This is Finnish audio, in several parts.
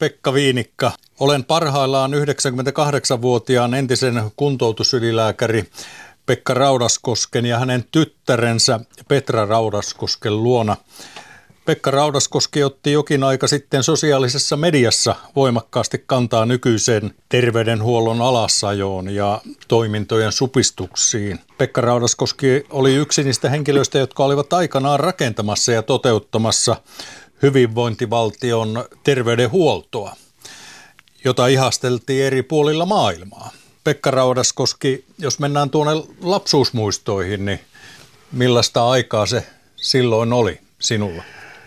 Pekka Viinikka. Olen parhaillaan 98-vuotiaan entisen kuntoutusylilääkäri Pekka Raudaskosken ja hänen tyttärensä Petra Raudaskosken luona. Pekka Raudaskoski otti jokin aika sitten sosiaalisessa mediassa voimakkaasti kantaa nykyiseen terveydenhuollon alasajoon ja toimintojen supistuksiin. Pekka Raudaskoski oli yksi niistä henkilöistä, jotka olivat aikanaan rakentamassa ja toteuttamassa hyvinvointivaltion terveydenhuoltoa, jota ihasteltiin eri puolilla maailmaa. Pekka Raudaskoski, jos mennään tuonne lapsuusmuistoihin, niin millaista aikaa se silloin oli sinulla?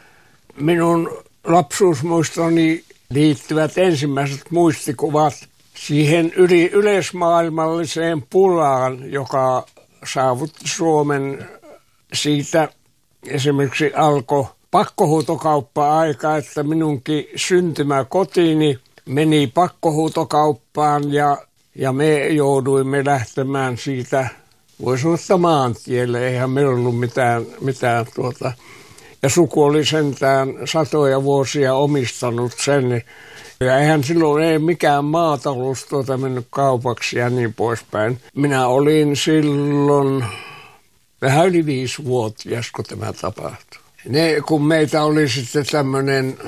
Minun lapsuusmuistoni liittyvät ensimmäiset muistikuvat siihen yleismaailmalliseen pulaan, joka saavutti Suomen. Siitä esimerkiksi alkoi pakkohuutokauppa-aika, että minunkin syntymäkotiini meni pakkohuutokauppaan ja me jouduimme lähtemään siitä, voi sanoa maantielle, eihän meillä ollut mitään ja suku oli sentään satoja vuosia omistanut sen. Ja eihän silloin mikään maatalous mennyt kaupaksi ja niin poispäin. Minä olin silloin vähän yli 5-vuotias, kun tämä tapahtui. Kun meitä oli sitten tämmöinen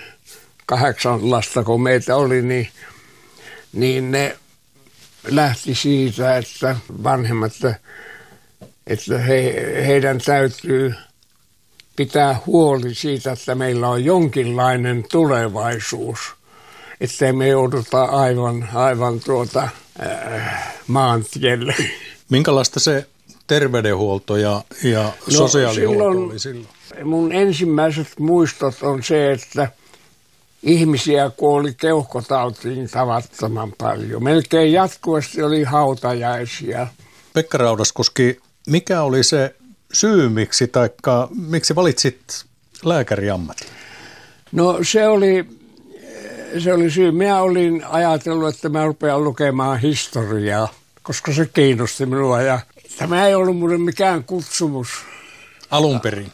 8 lasta, kun meitä oli, niin ne lähti siitä, että vanhemmat, että heidän täytyy pitää huoli siitä, että meillä on jonkinlainen tulevaisuus, ettei me jouduta aivan maantielle. Minkälaista se terveydenhuolto ja sosiaalihuolto oli silloin? Mun ensimmäiset muistot on se, että ihmisiä kuoli keuhkotautiin tavattoman paljon. Melkein jatkuvasti oli hautajaisia. Pekka Raudaskoski, mikä oli se syy, miksi valitsit lääkäriammatin? No se oli syy. Minä olin ajatellut, että mä rupean lukemaan historiaa, koska se kiinnosti minua. Ja tämä ei ollut mulle mikään kutsumus. Alun perin?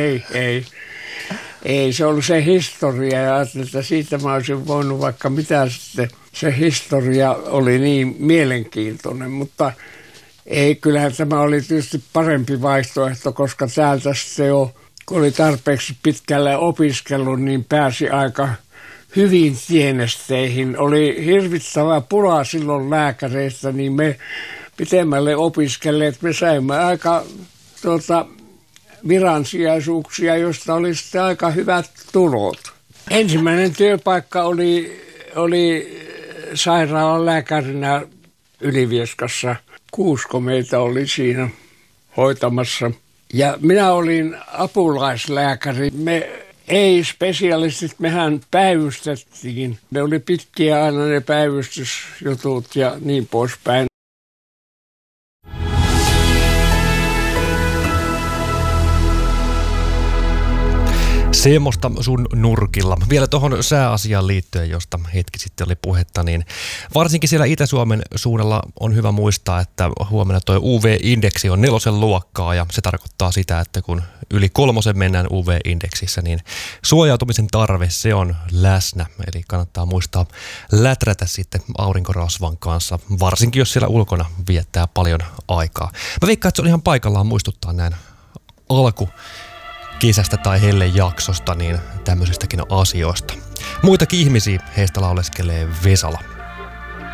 Ei, se oli se historia ja ajattelin, että siitä mä olisin voinut vaikka mitä sitten. Se historia oli niin mielenkiintoinen, mutta ei, kyllähän tämä oli tietysti parempi vaihtoehto, koska täältä sitten jo, kun oli tarpeeksi pitkälle opiskellut, niin pääsi aika hyvin tienesteihin. Oli hirvittävä pula silloin lääkäreistä, niin me pitemmälle opiskelleet, me saimme aika viransijaisuuksia, joista oli sitten aika hyvät tulot. Ensimmäinen työpaikka oli sairaalan lääkärinä Ylivieskassa. 6 meitä oli siinä hoitamassa. Ja minä olin apulaislääkäri. Me ei-spesialistit, mehän päivystettiin. Ne oli pitkiä aina ne päivystysjutut ja niin poispäin. Semmoista sun nurkilla. Vielä tuohon sääasiaan liittyen, josta hetki sitten oli puhetta, niin varsinkin siellä Itä-Suomen suunnalla on hyvä muistaa, että huomenna tuo UV-indeksi on 4 luokkaa ja se tarkoittaa sitä, että kun yli 3 mennään UV-indeksissä, niin suojautumisen tarve se on läsnä. Eli kannattaa muistaa läträtä sitten aurinkorasvan kanssa, varsinkin jos siellä ulkona viettää paljon aikaa. Mä veikkaan, että se on ihan paikallaan muistuttaa näin kesästä tai hellejaksosta, niin tämmöisistäkin asioista. Muitakin ihmisiä heistä lauleskelee Vesala.